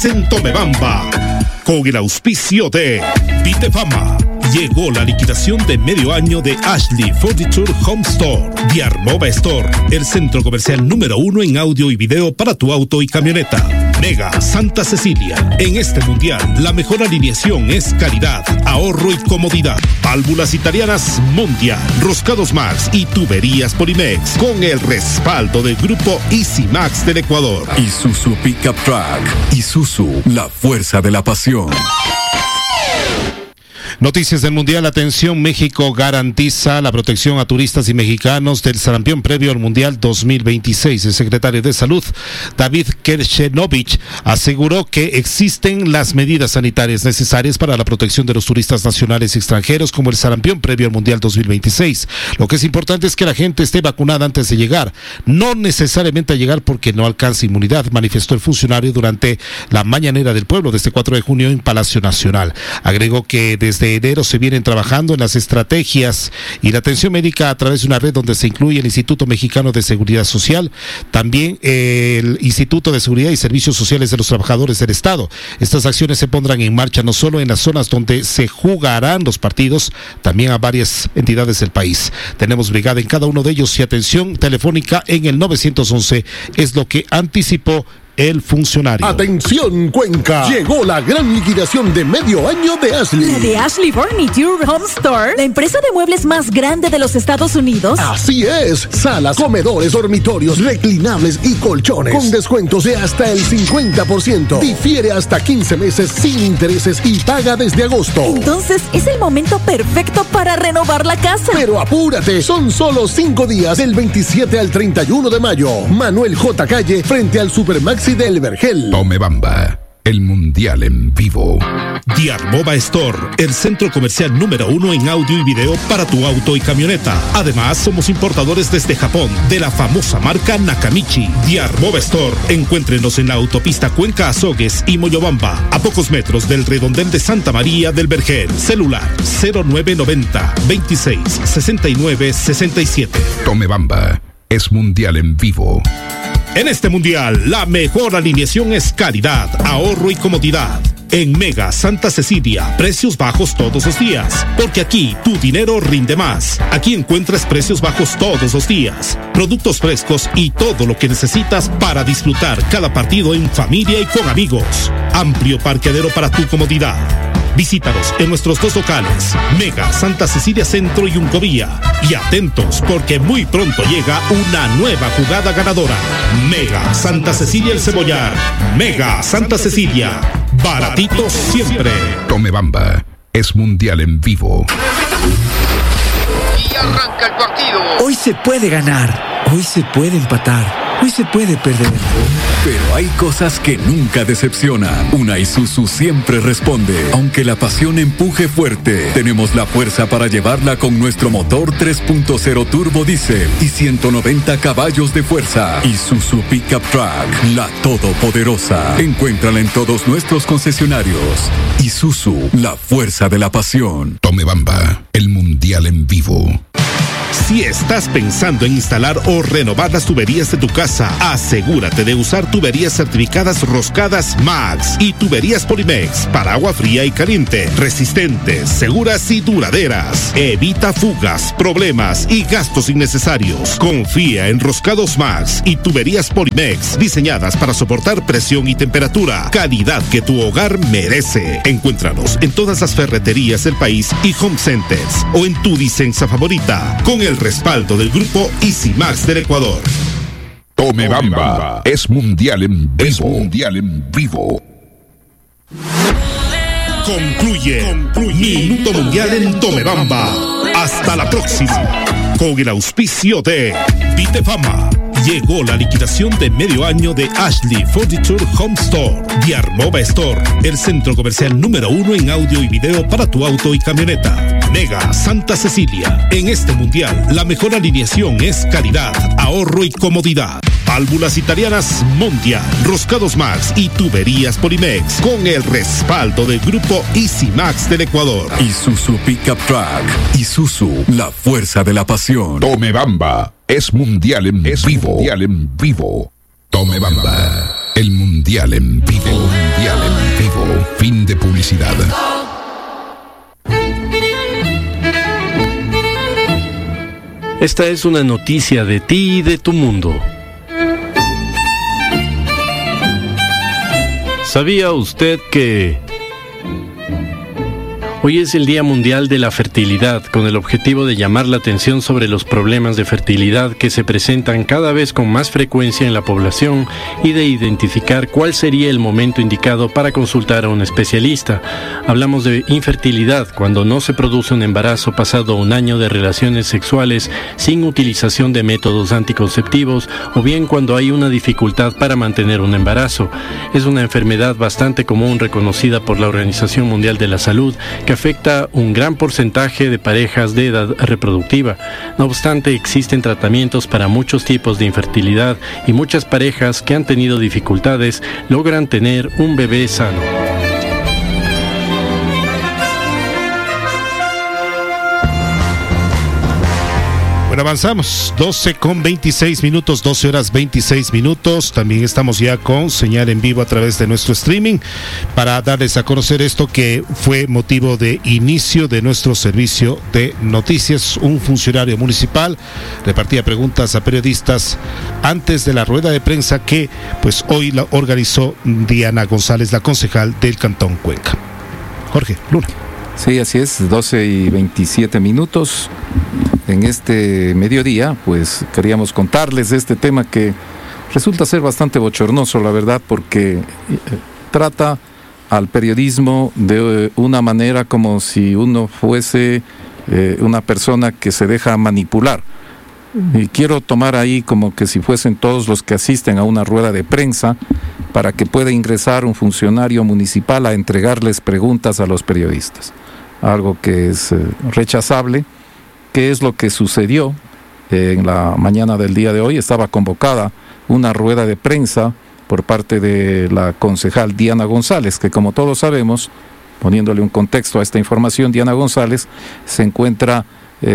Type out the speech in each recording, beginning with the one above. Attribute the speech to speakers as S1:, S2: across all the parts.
S1: en Tomebamba, con el auspicio de Vitefama. Llegó la liquidación de medio año de Ashley Furniture Home Store, Diarmova Store, el centro comercial número 1 en audio y video para tu auto y camioneta. Mega Santa Cecilia. En este mundial, la mejor alineación es calidad, ahorro y comodidad. Válvulas italianas Mondia, Roscados Max y tuberías Polimex, con el respaldo del grupo Easy Max del Ecuador.
S2: Isuzu Pickup Truck. Isuzu, la fuerza de la pasión.
S3: Noticias del Mundial. Atención, México garantiza la protección a turistas y mexicanos del sarampión previo al Mundial 2026. El secretario de Salud, David Kershenovich, aseguró que existen las medidas sanitarias necesarias para la protección de los turistas nacionales y extranjeros como el sarampión previo al Mundial 2026. Lo que es importante es que la gente esté vacunada antes de llegar, no necesariamente a llegar porque no alcanza inmunidad, manifestó el funcionario durante la mañanera del pueblo de este 4 de junio en Palacio Nacional. Agregó que desde enero se vienen trabajando en las estrategias y la atención médica a través de una red donde se incluye el Instituto Mexicano de Seguridad Social, también el Instituto de Seguridad y Servicios Sociales de los Trabajadores del Estado. Estas acciones se pondrán en marcha no solo en las zonas donde se jugarán los partidos, también a varias entidades del país. Tenemos brigada en cada uno de ellos y atención telefónica en el 911, es lo que anticipó el funcionario.
S4: Atención, Cuenca, llegó la gran liquidación de medio año de Ashley.
S5: ¿La de Ashley Furniture Home Store? ¿La empresa de muebles más grande de los Estados Unidos?
S4: Así es, salas, comedores, dormitorios, reclinables y colchones, con descuentos de hasta el 50%. Difiere hasta 15 meses sin intereses y paga desde agosto.
S5: Entonces, es el momento perfecto para renovar la casa.
S4: Pero apúrate, son solo 5 días, del 27 al 31 de mayo. Manuel J. Calle, frente al Supermaxi del Vergel.
S2: Tomebamba, el mundial en vivo.
S1: Diarmova Store, el centro comercial número 1 en audio y video para tu auto y camioneta. Además, somos importadores desde Japón de la famosa marca Nakamichi. Diarmova Store, encuéntrenos en la autopista Cuenca Azogues y Moyobamba, a pocos metros del redondel de Santa María del Vergel. Celular 0990 26 69 67.
S2: Tomebamba es mundial en vivo.
S1: En este mundial, la mejor alineación es calidad, ahorro y comodidad. En Mega Santa Cecilia, precios bajos todos los días, porque aquí tu dinero rinde más. Aquí encuentras precios bajos todos los días, productos frescos y todo lo que necesitas para disfrutar cada partido en familia y con amigos. Amplio parqueadero para tu comodidad. Visítanos en nuestros 2 locales, Mega Santa Cecilia Centro y Uncovía. Y atentos, porque muy pronto llega una nueva jugada ganadora. Mega Santa Cecilia El Cebollar. Mega Santa Cecilia. Baratitos siempre.
S2: Tomebamba es mundial en vivo.
S6: Y arranca el partido.
S7: Hoy se puede ganar, hoy se puede empatar, hoy se puede perder.
S2: Pero hay cosas que nunca decepcionan. Una Isuzu siempre responde. Aunque la pasión empuje fuerte, tenemos la fuerza para llevarla con nuestro motor 3.0 turbo diésel y 190 caballos de fuerza. Isuzu Pickup Truck, la todopoderosa. Encuéntrala en todos nuestros concesionarios. Isuzu, la fuerza de la pasión. Tomebamba, el mundial en vivo.
S1: Si estás pensando en instalar o renovar las tuberías de tu casa, asegúrate de usar tuberías certificadas Roscadas Max y tuberías Polimex para agua fría y caliente, resistentes, seguras y duraderas. Evita fugas, problemas y gastos innecesarios. Confía en Roscados Max y tuberías Polimex, diseñadas para soportar presión y temperatura, calidad que tu hogar merece. Encuéntranos en todas las ferreterías del país y home centers o en tu Disensa favorita, con el respaldo del grupo Easy Max del Ecuador.
S2: Tomebamba es mundial en vivo. Es mundial en vivo.
S1: Concluye Minuto Mundial en Tomebamba. Hasta la próxima. Con el auspicio de Vitefama. Llegó la liquidación de medio año de Ashley Furniture Home Store, Diarmova Store, el centro comercial número 1 en audio y video para tu auto y camioneta. Mega Santa Cecilia. En este mundial, la mejor alineación es calidad, ahorro y comodidad. Válvulas italianas Mondia, Roscados Max y tuberías Polimex, con el respaldo del grupo Easy Max del Ecuador.
S2: Isuzu Pickup Truck. Isuzu, la fuerza de la pasión. Tomebamba es mundial en vivo. Mundial en vivo. Tomebamba.
S6: El Mundial en vivo. El Mundial en vivo. Fin de publicidad.
S8: Esta es una noticia de ti y de tu mundo. ¿Sabía usted que hoy es el Día Mundial de la Fertilidad, con el objetivo de llamar la atención sobre los problemas de fertilidad que se presentan cada vez con más frecuencia en la población y de identificar cuál sería el momento indicado para consultar a un especialista? Hablamos de infertilidad cuando no se produce un embarazo pasado un año de relaciones sexuales sin utilización de métodos anticonceptivos, o bien cuando hay una dificultad para mantener un embarazo. Es una enfermedad bastante común reconocida por la Organización Mundial de la Salud, que afecta un gran porcentaje de parejas de edad reproductiva. No obstante, existen tratamientos para muchos tipos de infertilidad y muchas parejas que han tenido dificultades logran tener un bebé sano.
S3: Bueno, avanzamos, 12:26, 12 horas 26 minutos. También estamos ya con señal en vivo a través de nuestro streaming para darles a conocer esto que fue motivo de inicio de nuestro servicio de noticias. Un funcionario municipal repartía preguntas a periodistas antes de la rueda de prensa que pues hoy la organizó Diana González, la concejal del Cantón Cuenca. Jorge Luna.
S9: Sí, así es, 12:27. En este mediodía, pues queríamos contarles de este tema que resulta ser bastante bochornoso, la verdad, porque trata al periodismo de una manera como si uno fuese una persona que se deja manipular. Y quiero tomar ahí como que si fuesen todos los que asisten a una rueda de prensa para que pueda ingresar un funcionario municipal a entregarles preguntas a los periodistas. Algo que es rechazable. ¿Qué es lo que sucedió? En la mañana del día de hoy estaba convocada una rueda de prensa por parte de la concejal Diana González, que como todos sabemos, poniéndole un contexto a esta información, Diana González se encuentra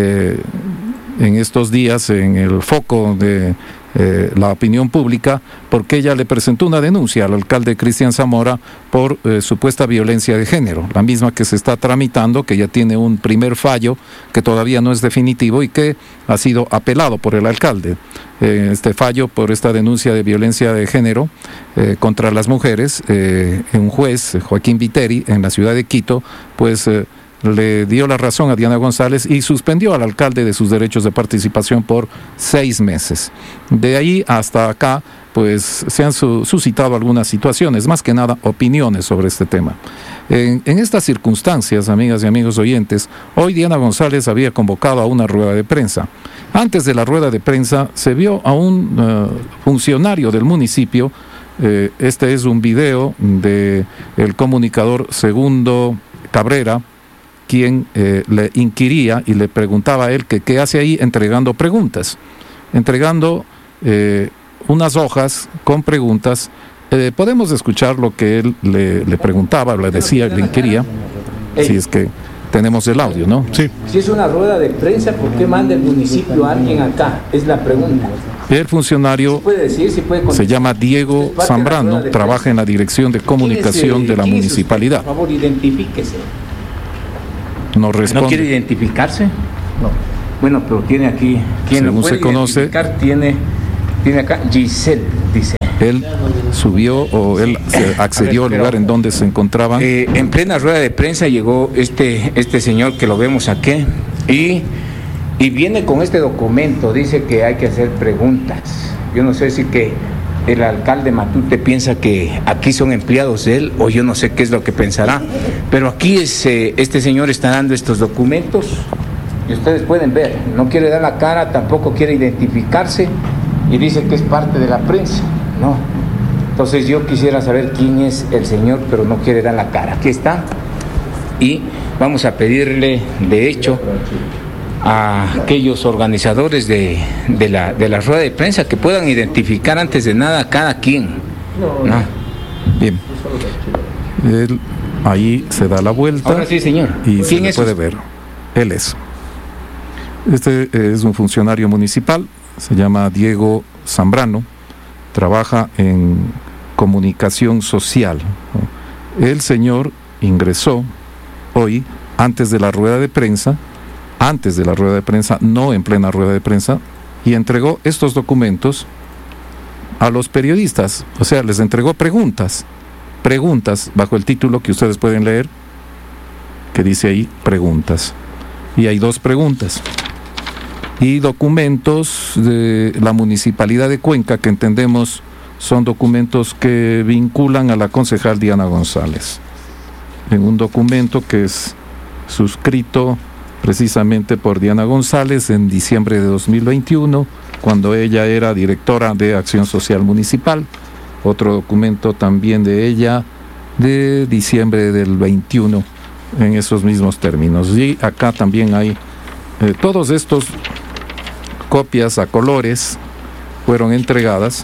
S9: en estos días en el foco de la opinión pública, porque ella le presentó una denuncia al alcalde Cristian Zamora por supuesta violencia de género, la misma que se está tramitando, que ya tiene un primer fallo que todavía no es definitivo y que ha sido apelado por el alcalde. Este fallo por esta denuncia de violencia de género contra las mujeres, un juez, Joaquín Viteri, en la ciudad de Quito, pues le dio la razón a Diana González y suspendió al alcalde de sus derechos de participación por 6 meses. De ahí hasta acá, pues se han suscitado algunas situaciones, más que nada opiniones sobre este tema. En estas circunstancias, amigas y amigos oyentes, hoy Diana González había convocado a una rueda de prensa. Antes de la rueda de prensa se vio a un funcionario del municipio. Este es un video del comunicador Segundo Cabrera, quien le inquiría y le preguntaba a él que qué hace ahí entregando preguntas, entregando unas hojas con preguntas. Podemos escuchar lo que él le preguntaba, le decía, le inquiría, si es que tenemos el audio, ¿no? Sí.
S10: Si es una rueda de prensa, ¿por qué manda el municipio a alguien acá? Es la pregunta.
S9: El funcionario se llama Diego Zambrano, trabaja en la Dirección de Comunicación de la Municipalidad.
S10: Por favor, identifíquese.
S9: No responde.
S10: ¿No quiere identificarse? No. Bueno, pero tiene aquí, ¿quién
S9: según
S10: lo puede
S9: se conoce,
S10: identificar? Tiene acá Giselle, dice.
S9: Él subió o él accedió al lugar en donde se encontraban.
S10: En plena rueda de prensa llegó este señor que lo vemos aquí y viene con este documento, dice que hay que hacer preguntas. Yo no sé si que el alcalde Matute piensa que aquí son empleados de él, o yo no sé qué es lo que pensará, pero aquí este señor está dando estos documentos y ustedes pueden ver, no quiere dar la cara, tampoco quiere identificarse y dice que es parte de la prensa, ¿no? Entonces yo quisiera saber quién es el señor, pero no quiere dar la cara. Aquí está, y vamos a pedirle, de hecho, a aquellos organizadores de la rueda de prensa que puedan identificar antes de nada a cada quien. ¿No?
S9: Bien. Él ahí se da la vuelta.
S10: Ahora sí, señor.
S9: Y se le puede ver. Él es. Este es un funcionario municipal, se llama Diego Zambrano, trabaja en comunicación social. El señor ingresó hoy, antes de la rueda de prensa, no en plena rueda de prensa, y entregó estos documentos a los periodistas, o sea, les entregó preguntas bajo el título que ustedes pueden leer, que dice ahí, preguntas. Y hay 2 preguntas. Y documentos de la Municipalidad de Cuenca, que entendemos son documentos que vinculan a la concejal Diana González. En un documento que es suscrito precisamente por Diana González en diciembre de 2021, cuando ella era directora de Acción Social Municipal. Otro documento también de ella de diciembre del 21, en esos mismos términos. Y acá también hay todos estos copias a colores fueron entregadas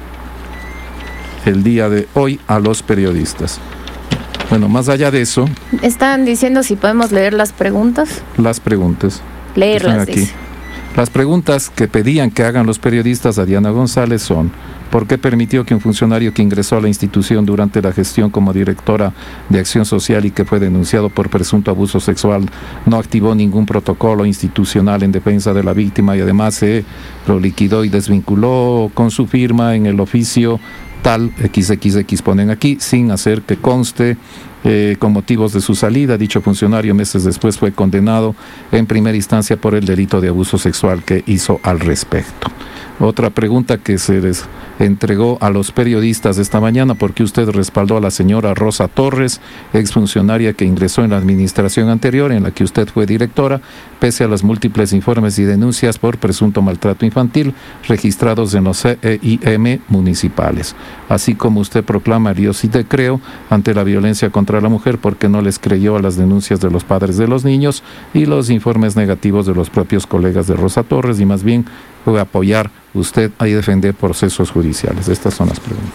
S9: el día de hoy a los periodistas. Bueno, más allá de eso...
S11: Están diciendo si podemos leer las preguntas.
S9: Las preguntas.
S11: Leerlas,
S9: aquí. Las preguntas que pedían que hagan los periodistas a Diana González son: ¿por qué permitió que un funcionario que ingresó a la institución durante la gestión como directora de Acción Social y que fue denunciado por presunto abuso sexual no activó ningún protocolo institucional en defensa de la víctima y además se lo liquidó y desvinculó con su firma en el oficio tal XXX ponen aquí, sin hacer que conste con motivos de su salida? Dicho funcionario meses después fue condenado en primera instancia por el delito de abuso sexual que hizo al respecto. Otra pregunta que se les entregó a los periodistas esta mañana: ¿por qué usted respaldó a la señora Rosa Torres, exfuncionaria que ingresó en la administración anterior en la que usted fue directora, pese a los múltiples informes y denuncias por presunto maltrato infantil registrados en los CEIM municipales? Así como usted proclama Dios sí te creo ante la violencia contra la mujer, porque no les creyó a las denuncias de los padres de los niños y los informes negativos de los propios colegas de Rosa Torres, y más bien fue a apoyar usted a defender procesos judiciales? Estas son las preguntas.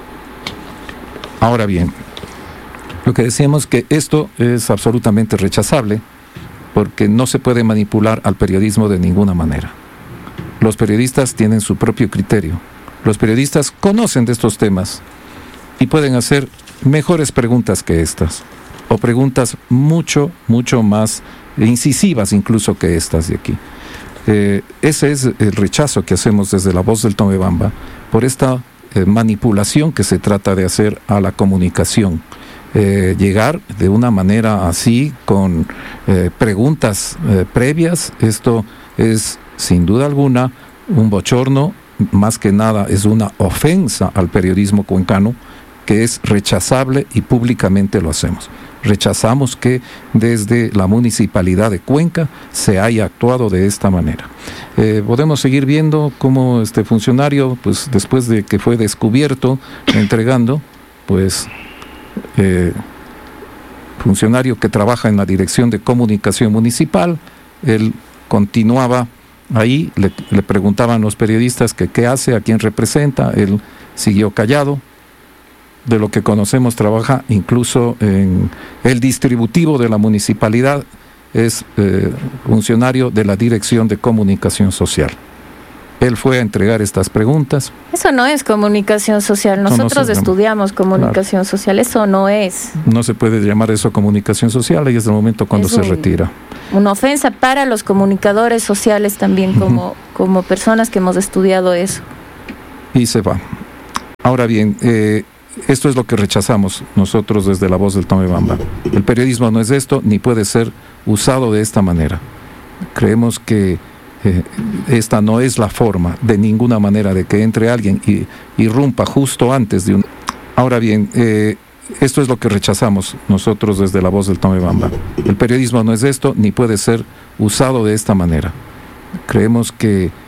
S9: Ahora bien, lo que decíamos que esto es absolutamente rechazable, porque no se puede manipular al periodismo de ninguna manera. Los periodistas tienen su propio criterio. Los periodistas conocen de estos temas y pueden hacer mejores preguntas que estas, o preguntas mucho más incisivas incluso que estas de aquí. Ese es el rechazo que hacemos desde La Voz del Tomebamba por esta manipulación que se trata de hacer a la comunicación. Llegar de una manera así, con preguntas previas, esto es sin duda alguna un bochorno, más que nada es una ofensa al periodismo cuencano, que es rechazable y públicamente lo hacemos. Rechazamos que desde la Municipalidad de Cuenca se haya actuado de esta manera. Podemos seguir viendo cómo este funcionario, pues después de que fue descubierto entregando, pues funcionario que trabaja en la Dirección de Comunicación Municipal, él continuaba ahí, le preguntaban los periodistas que qué hace, a quién representa, él siguió callado. De lo que conocemos, trabaja incluso en el distributivo de la municipalidad, es funcionario de la Dirección de Comunicación Social. Él fue a entregar estas preguntas.
S11: Eso no es comunicación social. Nosotros estudiamos comunicación social. Eso no es.
S9: No se puede llamar eso comunicación social, y es el momento cuando se retira.
S11: Una ofensa para los comunicadores sociales también, como personas que hemos estudiado eso.
S9: Y se va. Ahora bien, esto es lo que rechazamos nosotros desde La Voz del Tomebamba. El periodismo no es esto, ni puede ser usado de esta manera. Creemos que esta no es la forma, de ninguna manera, de que entre alguien y irrumpa justo antes de un... Ahora bien, esto es lo que rechazamos nosotros desde La Voz del Tomebamba. El periodismo no es esto, ni puede ser usado de esta manera. Creemos que